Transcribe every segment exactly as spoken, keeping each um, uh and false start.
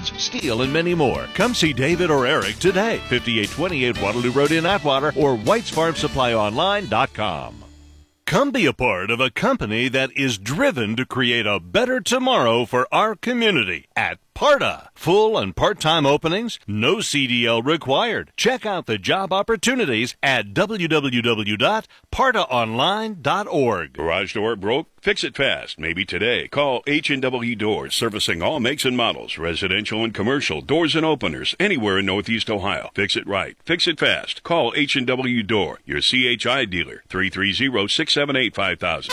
goods, steel, and many more. Come see David or Eric today. fifty-eight twenty-eight Waterloo Road in Atwater or whites farm supply online dot com. Come be a part of a company that is driven to create a better tomorrow for our community at PARTA. Full and part-time openings, no C D L required. Check out the job opportunities at w w w dot parta online dot org. Garage door broke? Fix it fast. Maybe today. Call H and W Doors, servicing all makes and models, residential and commercial, doors and openers, anywhere in Northeast Ohio. Fix it right. Fix it fast. Call H and W Door, your C H I dealer, three three zero, six seven eight, five thousand.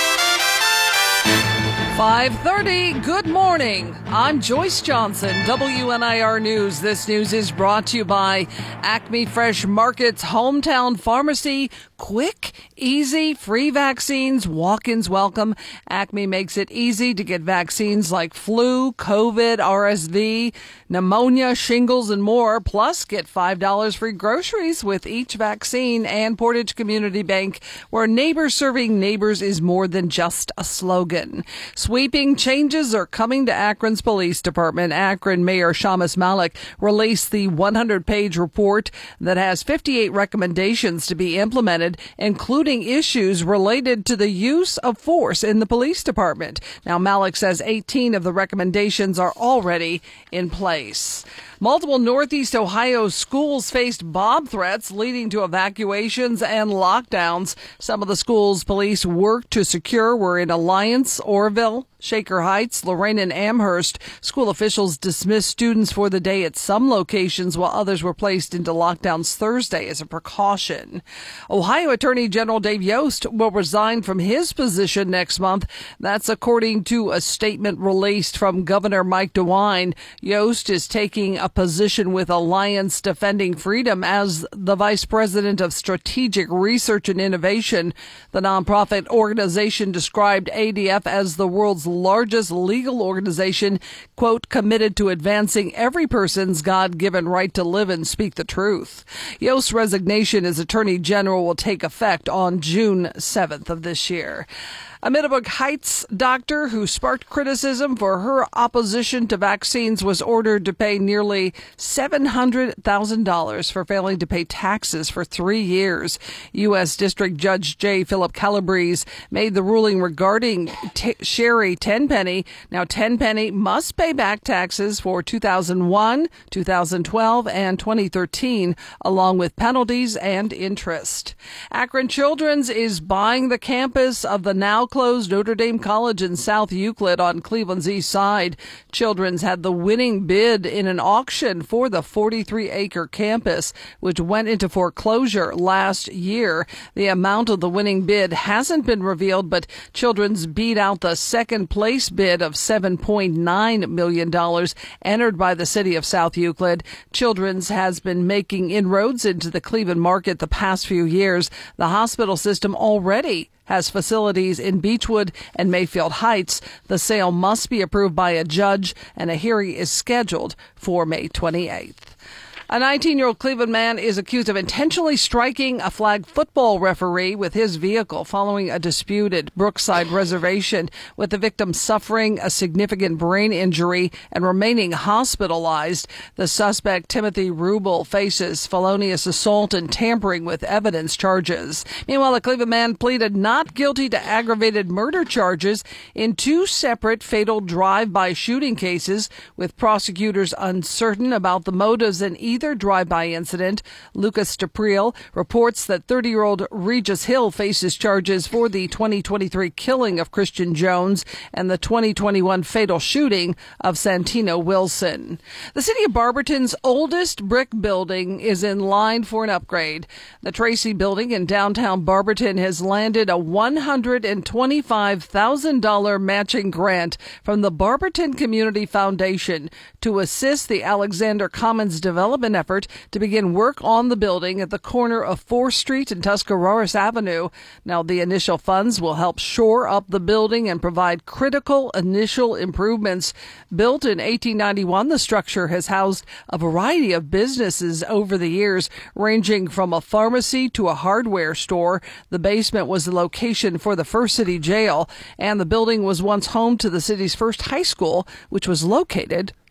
five thirty, good morning. I'm Joyce Johnson, W N I R News. This news is brought to you by Acme Fresh Market's Hometown Pharmacy. Quick, easy, free vaccines, walk-ins welcome. Acme makes it easy to get vaccines like flu, COVID, R S V, pneumonia, shingles, and more. Plus, get five dollars free groceries with each vaccine. And Portage Community Bank, where neighbors serving neighbors is more than just a slogan. Sweeping changes are coming to Akron's Police Department. Akron Mayor Shamus Malik released the one hundred page report that has fifty-eight recommendations to be implemented, including issues related to the use of force in the police department. Now, Malik says eighteen of the recommendations are already in place. Multiple Northeast Ohio schools faced bomb threats, leading to evacuations and lockdowns. Some of the schools police worked to secure were in Alliance, Orville, Shaker Heights, Lorraine, and Amherst. School officials dismissed students for the day at some locations, while others were placed into lockdowns Thursday as a precaution. Ohio Attorney General Dave Yost will resign from his position next month. That's according to a statement released from Governor Mike DeWine. Yost is taking a position with Alliance Defending Freedom as the Vice President of Strategic Research and Innovation. The nonprofit organization described A D F as the world's largest legal organization, quote, committed to advancing every person's God-given right to live and speak the truth. Yost's resignation as Attorney General will take effect on June seventh of this year. A Middlebrook Heights doctor who sparked criticism for her opposition to vaccines was ordered to pay nearly seven hundred thousand dollars for failing to pay taxes for three years. U S. District Judge J. Philip Calabrese made the ruling regarding T- Sherry Tenpenny. Now, Tenpenny must pay back taxes for two thousand one, two thousand twelve, and twenty thirteen, along with penalties and interest. Akron Children's is buying the campus of the now closed Notre Dame College in South Euclid on Cleveland's east side. Children's had the winning bid in an auction for the forty-three acre campus, which went into foreclosure last year. The amount of the winning bid hasn't been revealed, but Children's beat out the second place bid of seven point nine million dollars entered by the city of South Euclid. Children's has been making inroads into the Cleveland market the past few years. The hospital system already has facilities in Beechwood and Mayfield Heights. The sale must be approved by a judge, and a hearing is scheduled for May twenty-eighth. A nineteen-year-old Cleveland man is accused of intentionally striking a flag football referee with his vehicle following a dispute at Brookside Reservation, with the victim suffering a significant brain injury and remaining hospitalized. The suspect, Timothy Rubel, faces felonious assault and tampering with evidence charges. Meanwhile, the Cleveland man pleaded not guilty to aggravated murder charges in two separate fatal drive-by shooting cases, with prosecutors uncertain about the motives in each either drive-by incident. Lucas DePriel reports that thirty-year-old Regis Hill faces charges for the twenty twenty-three killing of Christian Jones and the twenty twenty-one fatal shooting of Santino Wilson. The city of Barberton's oldest brick building is in line for an upgrade. The Tracy Building in downtown Barberton has landed a one hundred twenty-five thousand dollars matching grant from the Barberton Community Foundation to assist the Alexander Commons development effort to begin work on the building at the corner of fourth Street and Tuscarawas Avenue. Now, the initial funds will help shore up the building and provide critical initial improvements. Built in eighteen ninety-one, the structure has housed a variety of businesses over the years, ranging from a pharmacy to a hardware store. The basement was the location for the First City Jail, and the building was once home to the city's first high school, which was located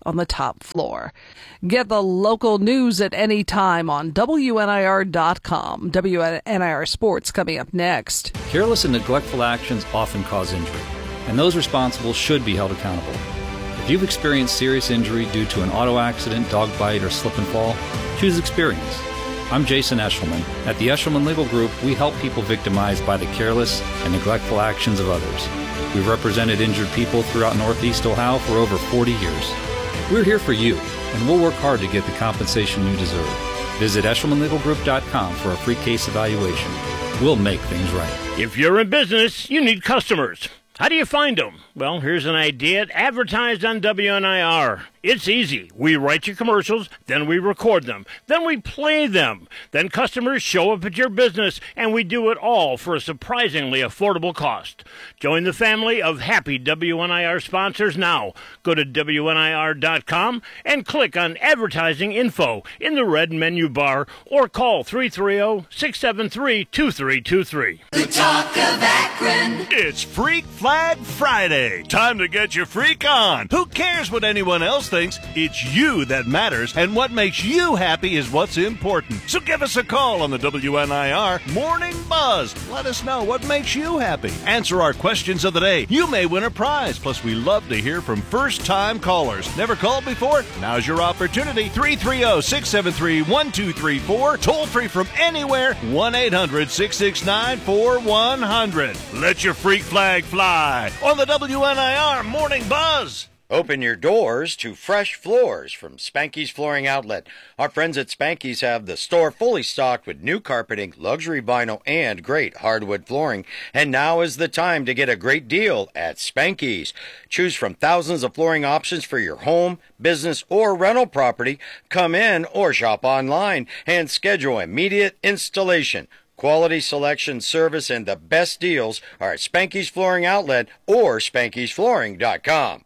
on the top floor. Get the local news at any time on W N I R dot com. W N I R Sports coming up next. Careless and neglectful actions often cause injury, and those responsible should be held accountable. If you've experienced serious injury due to an auto accident, dog bite, or slip and fall, choose experience. I'm Jason Eshelman. At the Eshelman Legal Group, we help people victimized by the careless and neglectful actions of others. We've represented injured people throughout Northeast Ohio for over forty years. We're here for you, and we'll work hard to get the compensation you deserve. Visit Eshelman Legal Group dot com for a free case evaluation. We'll make things right. If you're in business, you need customers. How do you find them? Well, here's an idea. Advertise on W N I R. It's easy. We write your commercials, then we record them, then we play them. Then customers show up at your business, and we do it all for a surprisingly affordable cost. Join the family of happy W N I R sponsors now. Go to W N I R dot com and click on Advertising Info in the red menu bar, or call three three zero, six seven three, two three two three. The talk of Akron. It's Freak Flag Friday. Time to get your freak on. Who cares what anyone else thinks? It's you that matters, and what makes you happy is what's important. So give us a call on the W N I R Morning Buzz. Let us know what makes you happy. Answer our questions of the day. You may win a prize. Plus, we love to hear from first-time callers. Never called before? Now's your opportunity. three three zero, six seven three, one two three four. Toll free from anywhere. one eight hundred, six six nine, four one zero zero. Let your freak flag fly on the W N I R Morning Buzz. Open your doors to fresh floors from Spanky's Flooring Outlet. Our friends at Spanky's have the store fully stocked with new carpeting, luxury vinyl, and great hardwood flooring. And now is the time to get a great deal at Spanky's. Choose from thousands of flooring options for your home, business, or rental property. Come in or shop online and schedule immediate installation. Quality selection, service, and the best deals are at Spanky's Flooring Outlet or Spankys Flooring dot com.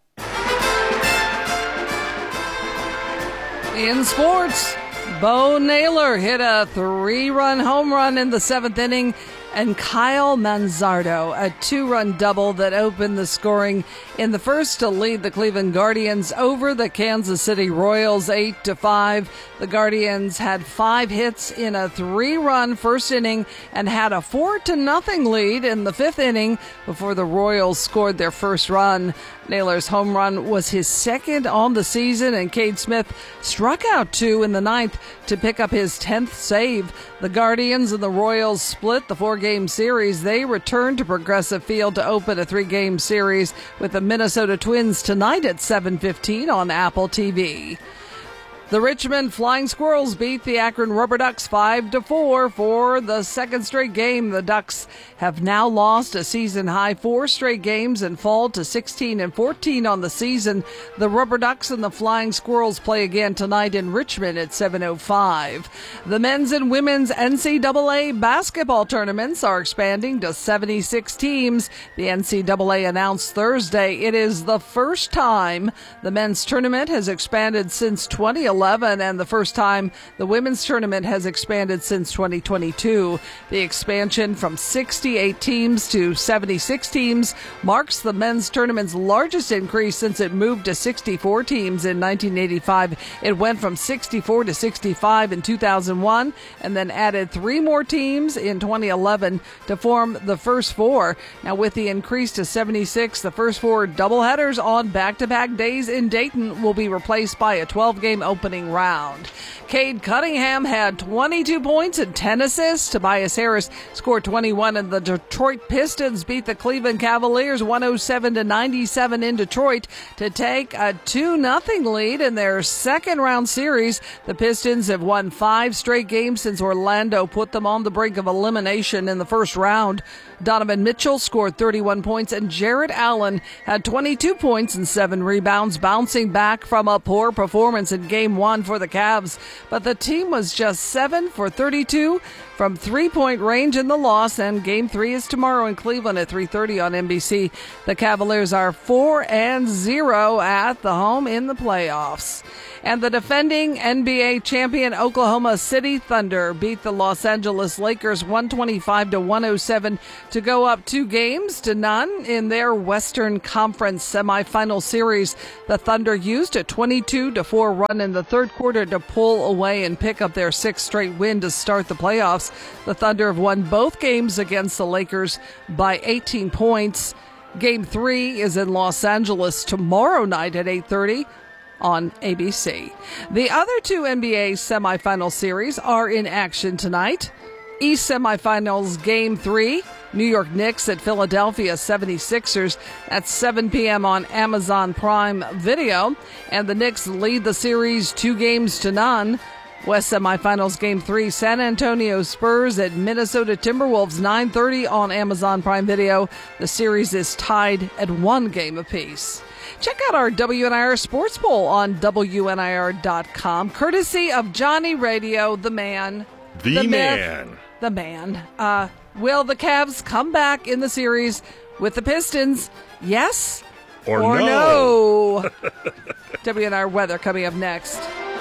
In sports, Bo Naylor hit a three-run home run in the seventh inning, and Kyle Manzardo a two-run double that opened the scoring in the first to lead the Cleveland Guardians over the Kansas City Royals eight to five. The Guardians had five hits in a three-run first inning and had a four to nothing lead in the fifth inning before the Royals scored their first run. Naylor's home run was his second on the season, and Cade Smith struck out two in the ninth to pick up his tenth save. The Guardians and the Royals split the four-game series. They return to Progressive Field to open a three-game series with the Minnesota Twins tonight at seven fifteen on Apple T V. The Richmond Flying Squirrels beat the Akron Rubber Ducks five to four for the second straight game. The Ducks have now lost a season-high four straight games and fall to sixteen and fourteen on the season. The Rubber Ducks and the Flying Squirrels play again tonight in Richmond at seven oh five. The men's and women's N C double A basketball tournaments are expanding to seventy-six teams. The N C double A announced Thursday it is the first time the men's tournament has expanded since twenty eleven, and the first time the women's tournament has expanded since twenty twenty-two. The expansion from sixty-eight teams to seventy-six teams marks the men's tournament's largest increase since it moved to sixty-four teams in nineteen eighty-five. It went from sixty-four to sixty-five in two thousand one and then added three more teams in twenty eleven to form the first four. Now, with the increase to seventy-six, the first four doubleheaders on back-to-back days in Dayton will be replaced by a twelve-game opening round. Cade Cunningham had twenty-two points and ten assists. Tobias Harris scored twenty-one, and the Detroit Pistons beat the Cleveland Cavaliers one oh seven to ninety-seven in Detroit to take a two nothing lead in their second round series. The Pistons have won five straight games since Orlando put them on the brink of elimination in the first round. Donovan Mitchell scored thirty-one points, and Jarrett Allen had twenty-two points and seven rebounds, bouncing back from a poor performance in Game one for the Cavs. But the team was just seven for thirty-two from three-point range in the loss, and Game three is tomorrow in Cleveland at three thirty on N B C. The Cavaliers are four and zero at the home in the playoffs. And the defending N B A champion Oklahoma City Thunder beat the Los Angeles Lakers one twenty-five to one oh seven to go up two games to none in their Western Conference semifinal series. The Thunder used a twenty-two to four run in the third quarter to pull away and pick up their sixth straight win to start the playoffs. The Thunder have won both games against the Lakers by eighteen points. Game three is in Los Angeles tomorrow night at eight thirty. On A B C. The other two N B A semifinal series are in action tonight. East semifinals game three, New York Knicks at Philadelphia seventy-sixers. That's seven p.m. on Amazon Prime Video. And the Knicks lead the series two games to none. West semifinals game three, San Antonio Spurs at Minnesota Timberwolves, nine thirty on Amazon Prime Video. The series is tied at one game apiece. Check out our W N I R sports poll on W N I R dot com, courtesy of Johnny Radio, the man. The, the man. Myth, the man. Uh, will the Cavs come back in the series with the Pistons? Yes or, or no? no? W N I R weather coming up next.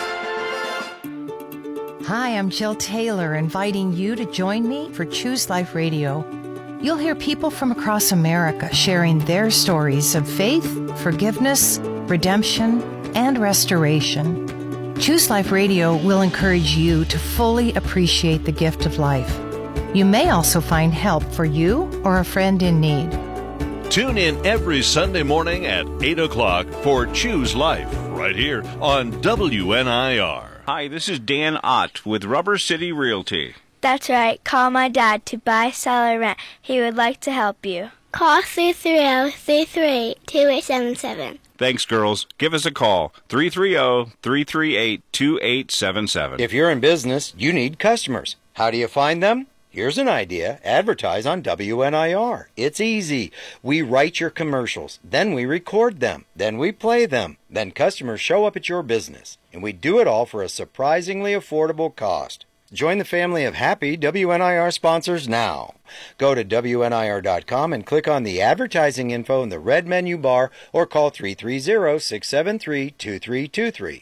Hi, I'm Jill Taylor, inviting you to join me for Choose Life Radio. You'll hear people from across America sharing their stories of faith, forgiveness, redemption, and restoration. Choose Life Radio will encourage you to fully appreciate the gift of life. You may also find help for you or a friend in need. Tune in every Sunday morning at eight o'clock for Choose Life, right here on W N I R. Hi, this is Dan Ott with Rubber City Realty. That's right. Call my dad to buy, sell, or rent. He would like to help you. Call three three zero, three three eight, two eight seven seven. Thanks, girls. Give us a call, three three zero, three three eight, two eight seven seven. If you're in business, you need customers. How do you find them? Here's an idea. Advertise on W N I R. It's easy. We write your commercials. Then we record them. Then we play them. Then customers show up at your business. And we do it all for a surprisingly affordable cost. Join the family of happy W N I R sponsors now. Go to W N I R dot com and click on the advertising info in the red menu bar or call three three zero, six seven three, two three two three.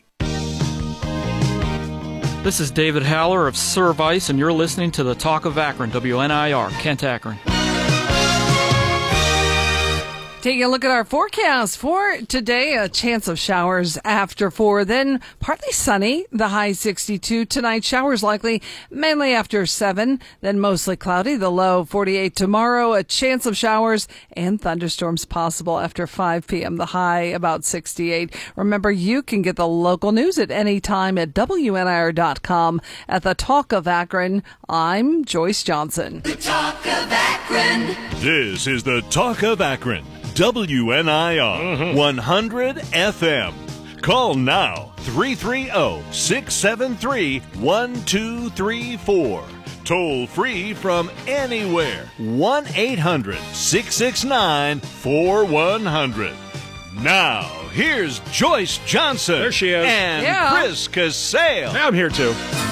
This is David Haller of Service, and you're listening to the Talk of Akron, W N I R, Kent, Akron. Taking a look at our forecast for today, a chance of showers after four, then partly sunny, the high sixty-two. Tonight, showers likely mainly after seven, then mostly cloudy, the low forty-eight. Tomorrow, a chance of showers and thunderstorms possible after five p.m., the high about sixty-eight. Remember, you can get the local news at any time at W N I R dot com. At the Talk of Akron, I'm Joyce Johnson. The Talk of Akron. This is the Talk of Akron. W N I R mm-hmm. one hundred F M. Call now, three three zero, six seven three, one two three four. Toll free from anywhere, one eight hundred, six six nine, four one zero zero. Now, here's Joyce Johnson. There she is. And yeah. Chris Casale. I'm here too.